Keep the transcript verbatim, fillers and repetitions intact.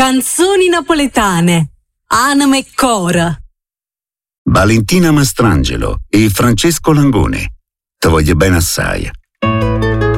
Canzoni napoletane. Anima e Cora. Valentina Mastrangelo e Francesco Langone. Te voglio bene assai.